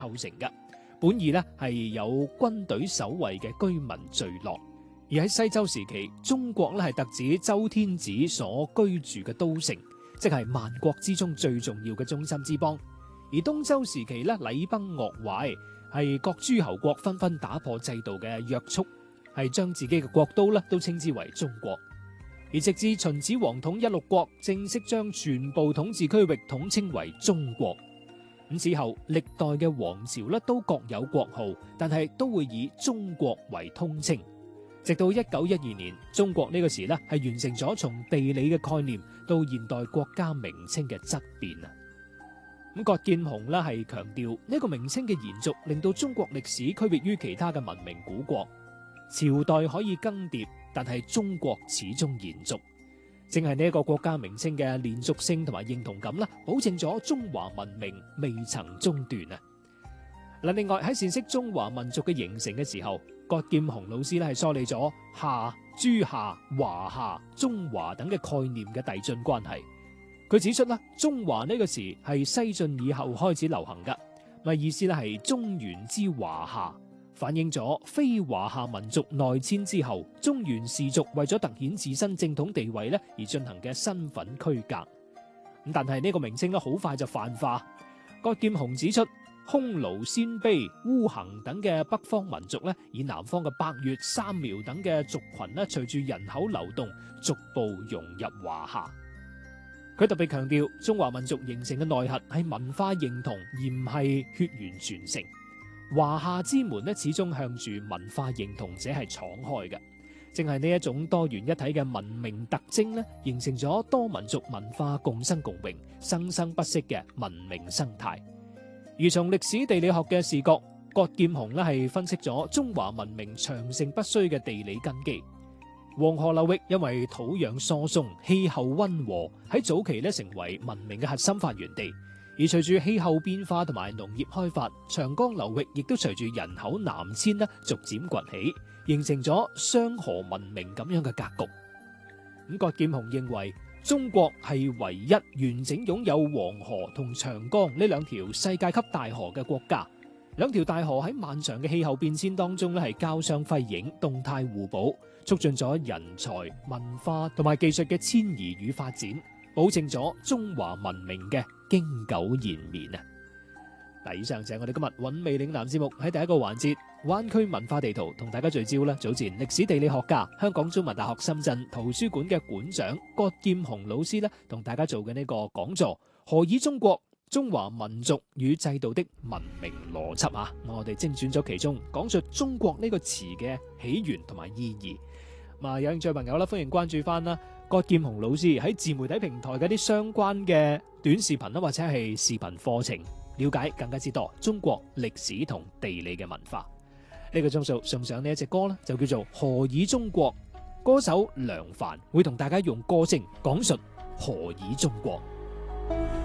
構成嘅，本意呢係有軍隊守衛嘅居民聚落。而喺西周時期，中國呢係特指周天子所居住嘅都城，即係萬國之中最重要嘅中心之邦。而東周時期呢，禮崩樂壞，係各諸侯國紛紛打破制度嘅約束，係將自己嘅國都呢都稱之為中國。而直至秦始皇統一六國，正式將全部統治區域統稱為中國。咁此後歷代嘅王朝呢都各有國號，但係都會以中國為通稱。直到1912年，中國呢個時呢係完成咗從地理嘅概念到現代國家名稱嘅質變啊。咁葛劍虹呢係強調呢個名稱嘅延續，令到中國歷史區別於其他嘅文明古國。朝代可以更迭，但係中國始終延續。正係呢一個國家名稱嘅連續性同埋認同感啦，保證咗中華文明未曾中斷啊！嗱，另外喺闡釋中華民族嘅形成嘅時候，葛劍虹老師咧係梳理咗夏、朱夏、華夏、中華等嘅概念嘅遞進關係。佢指出啦，中華呢個詞係西晉以後開始流行噶，咪意思咧係中原之華夏。反映咗非華夏民族內遷之後，中原氏族為咗凸顯自身正統地位咧而進行嘅身份區隔。咁但係呢個名稱咧好快就泛化。葛劍虹指出，匈奴、鮮卑、烏衡等嘅北方民族咧，以南方嘅百越、三苗等嘅族群咧，隨住人口流動，逐步融入華夏。佢特別強調，中華民族形成嘅內核係文化認同，而唔係血緣傳承。華夏之門咧，始終向住文化認同者係敞開嘅，正係呢一種多元一體嘅文明特徵咧，形成咗多民族文化共生共榮、生生不息嘅文明生態。而從歷史地理學嘅視角，葛劍虹咧係分析咗中華文明長盛不衰嘅地理根基。黃河流域因為土壤疏鬆、氣候溫和，喺早期咧成為文明嘅核心發源地。而隨住氣候變化同埋農業開發，長江流域亦都隨住人口南遷咧逐漸崛起，形成咗雙河文明咁樣嘅格局。咁葛劍虹認為，中國係唯一完整擁有黃河同長江呢兩條世界級大河嘅國家。兩條大河喺漫長嘅氣候變遷當中咧係交相輝映，動態互補，促進咗人才、文化同埋技術嘅遷移與發展，保證咗中華文明嘅經久延綿啊！嗱，以上就係我哋今日韻味嶺南節目喺第一個環節灣區文化地圖同大家聚焦啦。早前歷史地理學家、香港中文大學深圳圖書館嘅館長葛劍虹老師咧，同大家做嘅呢個講座《何以中國：中華民族與制度的文明邏輯》啊！我哋精選咗其中講述中國呢個詞嘅起源同埋意義。有興趣嘅朋友啦，歡迎關注翻啦。葛劍虹老師喺自媒體平台嘅啲相關嘅短視頻啦，或者係視頻課程，了解更加之多中國歷史同地理嘅文化。呢個鐘數送上呢一隻歌啦，就叫做《何以中國》，歌手梁凡會同大家用歌聲講述何以中國。